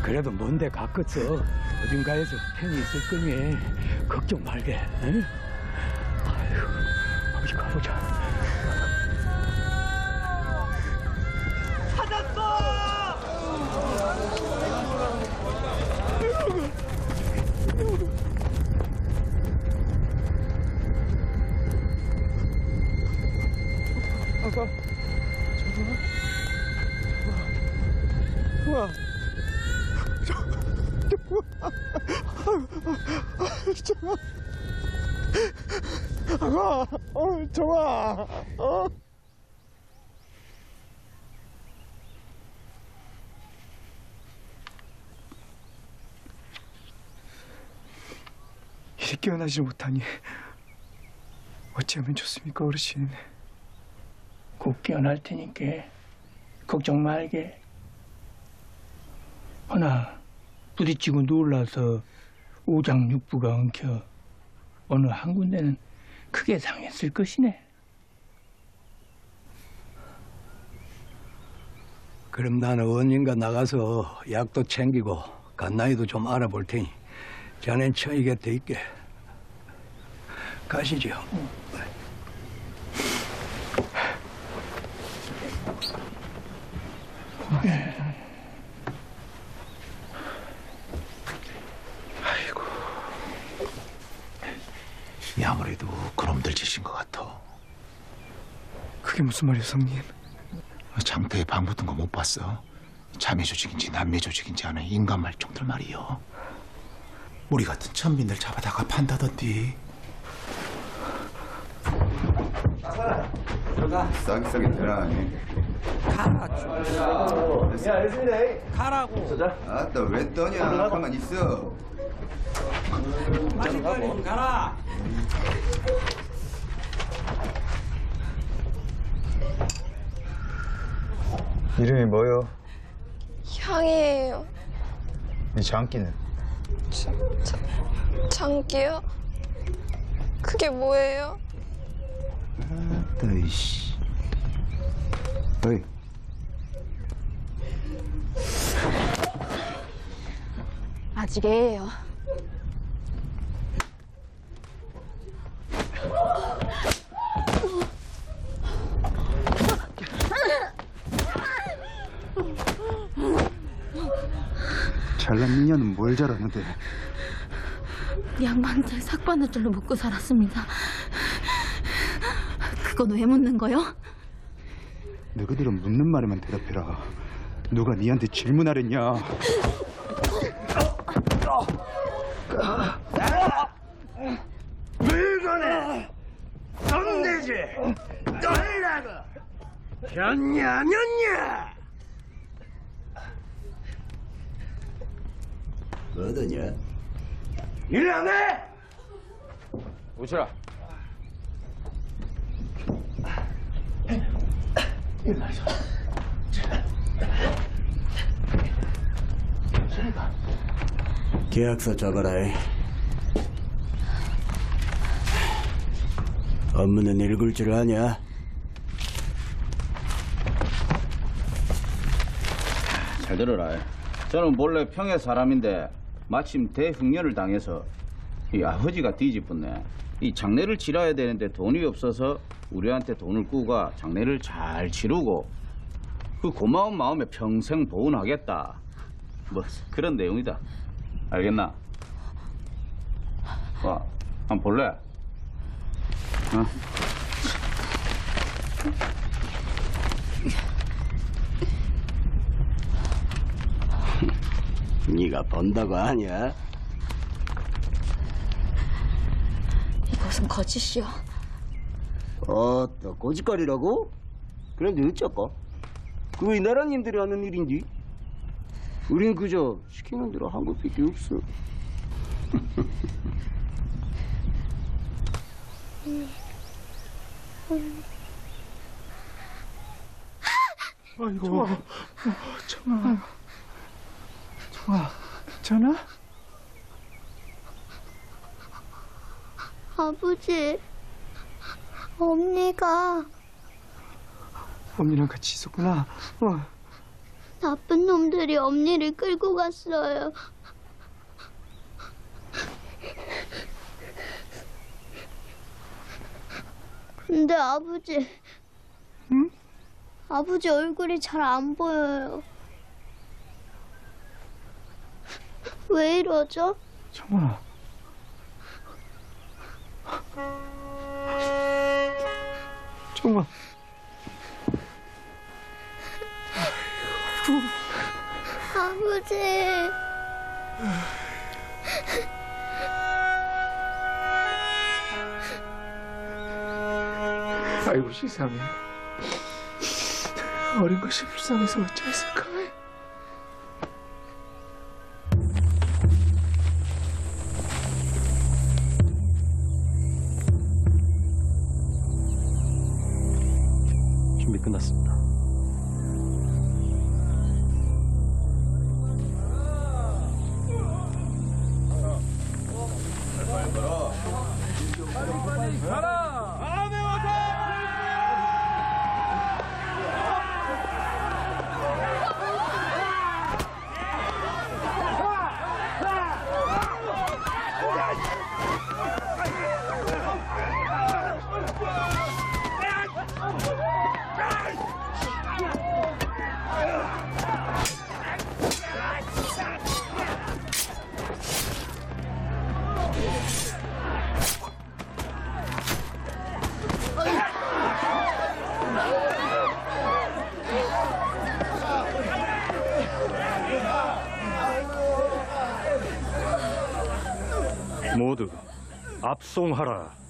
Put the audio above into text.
그래도 먼데 가겠어. 어딘가에서 팬이 있을 거니 걱정 말게. 응? 아이고, 아버지 가보자. 아빠, 정아. 이제 깨어나지 못하니 어찌하면 좋습니까, 어르신? 곧 깨어날 테니까 걱정 말게. 허나 부딪히고 놀라서 오장육부가 엉켜 어느 한 군데는 크게 상했을 것이네. 그럼 나는 언젠가 나가서 약도 챙기고 갓나이도 좀 알아볼 테니 자넨 처이 곁에 있게. 가시죠. 아이고, 아무래도 그놈들 짓인 것 같아. 그게 무슨 말이야, 성님? 장터에 방 붙은 거 못 봤어? 자매 조직인지 남매 조직인지 아는 인간 말종들 말이요. 우리 같은 천민들 잡아다가 판다던디. 싸게 들어가니. 가라고. 아따 왜 떠냐? 가만 있어. 빨리 가라. 이름이 뭐요? 향이에요. 이 장기는? 장기요? 그게 뭐예요? 아따 이씨. 어이. 아직 애예요. 잘난 미녀는 뭘 잘하는데? 양반들 삭바느질로 먹고 살았습니다. 그건 왜 묻는 거요? 너희들은 묻는 말에만 대답해라. 누가 니한테 질문하랬냐? 물건에 덤대지 너희라고 현냐 뭐더냐? 일어나. 오시라. 계약서 적어라. 업무는 읽을 줄 아냐? 잘 들어라. 저는 본래 평야 사람인데 마침 대흉년을 당해서 이 아버지가 뒤집었네. 이 장례를 치러야 되는데 돈이 없어서 우리한테 돈을 꾸고 장례를 잘 치르고 그 고마운 마음에 평생 보훈하겠다. 뭐 그런 내용이다. 알겠나? 와, 한번 볼래? 어? 네가 본다고 하냐? 이것은 거짓이요. 너 꼬짓거리라고? 그런데 어쩌까? 그거 이 나라님들이 하는 일인데? 우린 그저 시키는 대로 한 것밖에 없어. 아이고, 청아. 청아, 괜찮아? 아버지, 언니가 언니랑 같이 있었구나. 나쁜 놈들이 엄니를 끌고 갔어요. 근데 아버지, 응? 아버지 얼굴이 잘 안 보여요. 왜 이러죠? 정아. 정아. 아버지. 아이고 세상에. 어린 것이 불쌍해서 어찌했을까. 준비 끝났습니다. 모두 압송하라.